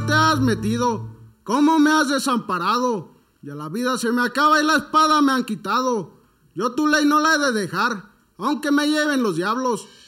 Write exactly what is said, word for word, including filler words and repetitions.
te has metido? ¿Cómo me has desamparado? Ya la vida se me acaba y la espada me han quitado. Yo tu ley no la he de dejar, aunque me lleven los diablos.